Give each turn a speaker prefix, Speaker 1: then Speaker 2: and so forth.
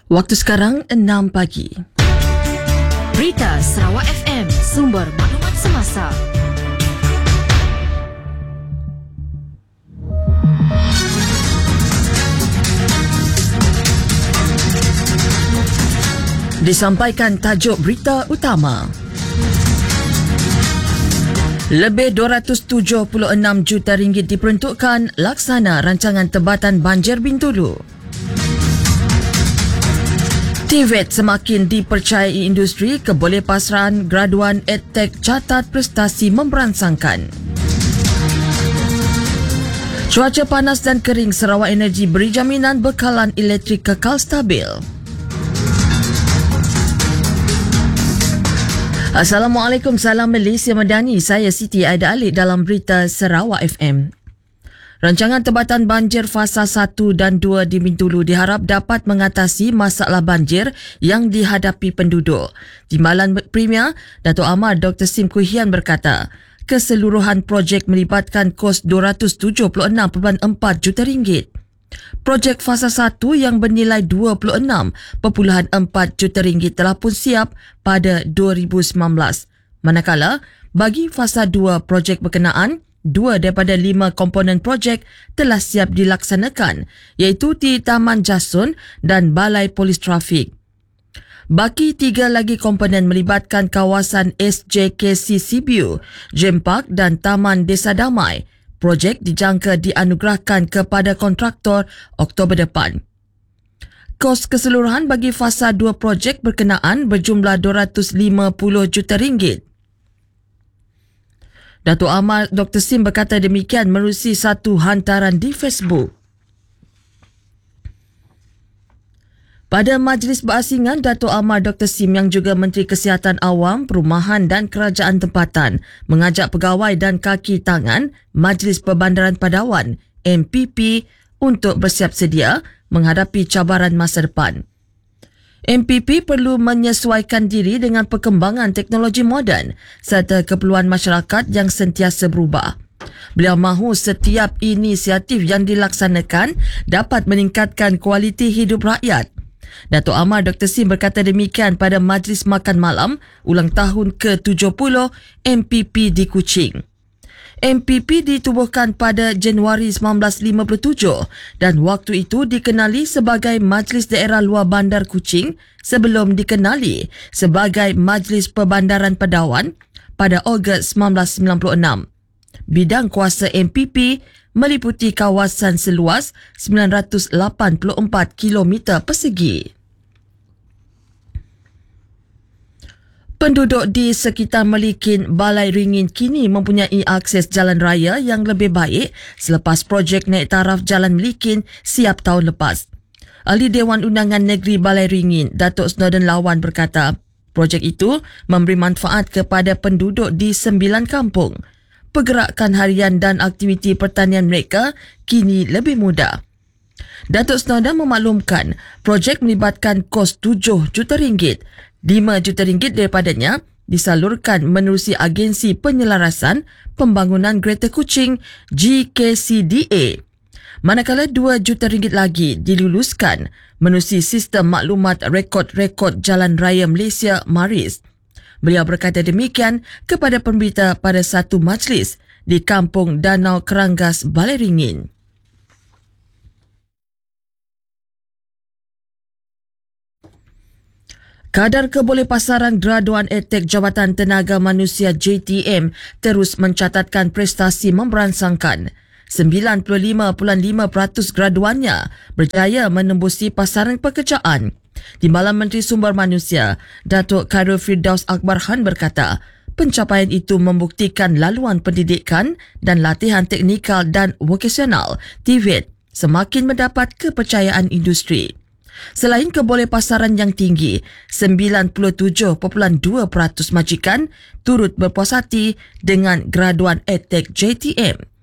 Speaker 1: Waktu sekarang 6 pagi.
Speaker 2: Berita Sarawak FM, sumber maklumat semasa.
Speaker 1: Disampaikan tajuk berita utama. Lebih 276 juta ringgit diperuntukkan laksana rancangan Tempatan Banjir Bintulu. TVET semakin dipercayai industri, kebolehpasaran graduan EdTech catat prestasi memberansangkan. Cuaca panas dan kering, Sarawak Energy beri jaminan bekalan elektrik kekal stabil. Assalamualaikum, salam Malaysia Madani. Saya Siti Aida Alik dalam berita Sarawak FM. Rancangan Tempatan Banjir Fasa 1 dan 2 di Bintulu diharap dapat mengatasi masalah banjir yang dihadapi penduduk. Timbalan Premier, Dato' Amar Dr. Sim Kuhian berkata, keseluruhan projek melibatkan kos RM276.4 juta. Projek Fasa 1 yang bernilai RM26.4 juta telah pun siap pada 2019. Manakala, bagi Fasa 2 projek berkenaan, 2 daripada 5 komponen projek telah siap dilaksanakan, iaitu di Taman Jasun dan Balai Polis Trafik. Baki 3 lagi komponen melibatkan kawasan SJKC Sibiu, Gem Park dan Taman Desa Damai. Projek dijangka dianugerahkan kepada kontraktor Oktober depan. Kos keseluruhan bagi fasa 2 projek berkenaan berjumlah RM250 juta. Dato' Amar Dr. Sim berkata demikian menerusi satu hantaran di Facebook. Pada Majlis Berasingan, Dato' Amar Dr. Sim yang juga Menteri Kesihatan Awam, Perumahan dan Kerajaan Tempatan mengajak pegawai dan kaki tangan Majlis Perbandaran Padawan MPP untuk bersiap sedia menghadapi cabaran masa depan. MPP perlu menyesuaikan diri dengan perkembangan teknologi moden serta keperluan masyarakat yang sentiasa berubah. Beliau mahu setiap inisiatif yang dilaksanakan dapat meningkatkan kualiti hidup rakyat. Dato' Amar Dr. Sim berkata demikian pada Majlis Makan Malam ulang tahun ke-70 MPP di Kuching. MPP ditubuhkan pada Januari 1957 dan waktu itu dikenali sebagai Majlis Daerah Luar Bandar Kuching sebelum dikenali sebagai Majlis Perbandaran Padawan pada Ogos 1996. Bidang kuasa MPP meliputi kawasan seluas 984 km persegi. Penduduk di sekitar Melikin, Balai Ringin kini mempunyai akses jalan raya yang lebih baik selepas projek naik taraf Jalan Melikin siap tahun lepas. Ahli Dewan Undangan Negeri Balai Ringin, Datuk Snowden Lawan berkata, projek itu memberi manfaat kepada penduduk di 9 kampung. Pergerakan harian dan aktiviti pertanian mereka kini lebih mudah. Datuk Snowden memaklumkan projek melibatkan kos RM7 juta. RM5 juta daripadanya disalurkan menerusi Agensi Penyelarasan Pembangunan Greater Kuching GKCDA. Manakala RM2 juta lagi diluluskan menerusi Sistem Maklumat Rekod-Rekod Jalan Raya Malaysia MARIS. Beliau berkata demikian kepada pemberita pada satu majlis di Kampung Danau Keranggas, Balai Ringin. Kadar kebolehpasaran graduan EdTech Jabatan Tenaga Manusia JTM terus mencatatkan prestasi memberansangkan. 95.5% graduannya berjaya menembusi pasaran pekerjaan. Timbalan Menteri Sumber Manusia, Datuk Khairul Firdaus Akbar Khan berkata, pencapaian itu membuktikan laluan pendidikan dan latihan teknikal dan vokasional TVET semakin mendapat kepercayaan industri. Selain kebolehpasaran yang tinggi, 97.2% majikan turut berpuas hati dengan graduan EdTech JTM.